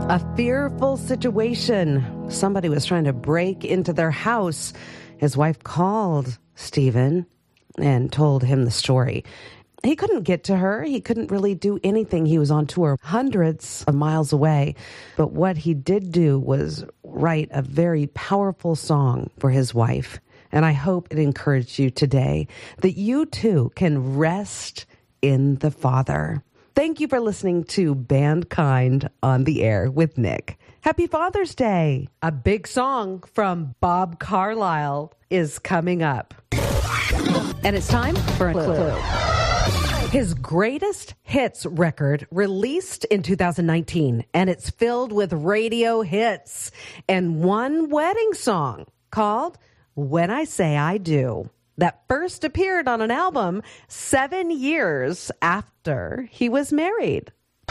A fearful situation. Somebody was trying to break into their house. His wife called Stephen and told him the story. He couldn't get to her. He couldn't really do anything. He was on tour hundreds of miles away. But what he did do was write a very powerful song for his wife. And I hope it encouraged you today that you too can rest in the Father. Thank you for listening to Bandkind on the Air with Nick. Happy Father's Day. A big song from Bob Carlyle is coming up. And it's time for a clue. His greatest hits record released in 2019, and it's filled with radio hits and one wedding song called When I Say I Do, that first appeared on an album 7 years after he was married.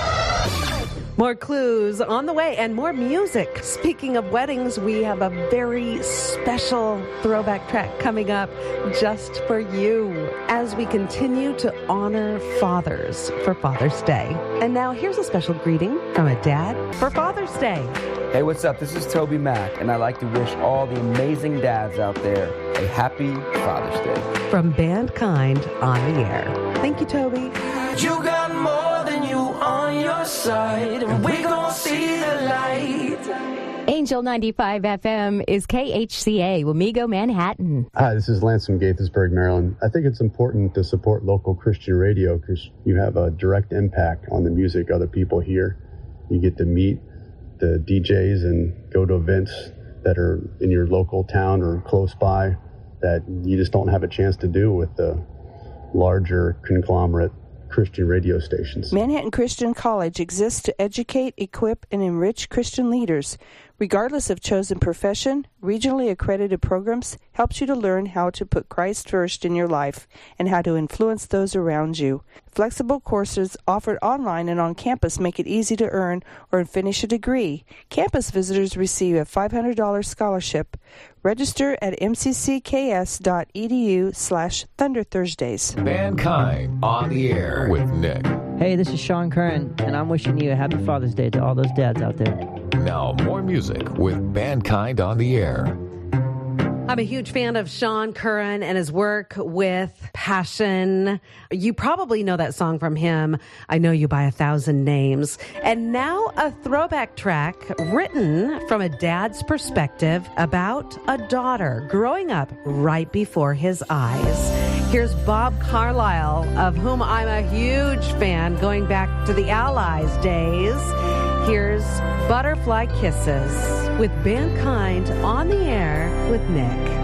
More clues on the way and more music. Speaking of weddings, we have a very special throwback track coming up just for you as we continue to honor fathers for Father's Day. And now here's a special greeting from a dad for Father's Day. Hey, what's up? This is Toby Mack, and I'd like to wish all the amazing dads out there a happy Father's Day. From Bandkind on the Air. Thank you, Toby. You got more than you on your side, and we gon' see the light. Angel 95 FM is KHCA, Wamego, Manhattan. Hi, this is Lance from Gaithersburg, Maryland. I think it's important to support local Christian radio because you have a direct impact on the music other people hear. You get to meet the DJs and go to events that are in your local town or close by that you just don't have a chance to do with the larger conglomerate Christian radio stations. Manhattan Christian College exists to educate, equip, and enrich Christian leaders. Regardless of chosen profession, regionally accredited programs helps you to learn how to put Christ first in your life and how to influence those around you. Flexible courses offered online and on campus make it easy to earn or finish a degree. Campus visitors receive a $500 scholarship. Register at mccs.edu/Thunder Thursdays. Mankind on the Air with Nick. Hey, this is Sean Curran, and I'm wishing you a happy Father's Day to all those dads out there. Now, more music with Mankind on the Air. I'm a huge fan of Sean Curran and his work with Passion. You probably know that song from him, I Know You by a Thousand Names. And now a throwback track written from a dad's perspective about a daughter growing up right before his eyes. Here's Bob Carlyle, of whom I'm a huge fan going back to the Allies days. Here's Butterfly Kisses with Bandkind on the Air with Nick.